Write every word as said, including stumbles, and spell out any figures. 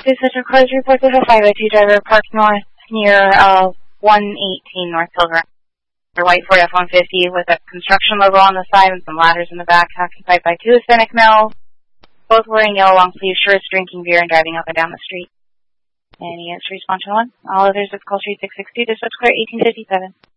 This is a close report with a five oh two driver parked north near uh, one eighteen North Pilgrim. A white Ford F one fifty with a construction logo on the side and some ladders in the back, occupied by two Hispanic males. Both wearing yellow long sleeve shirts, drinking beer, and driving up and down the street. Any answer response to one? All others have call street six six two, dispatch clear eighteen fifty-seven.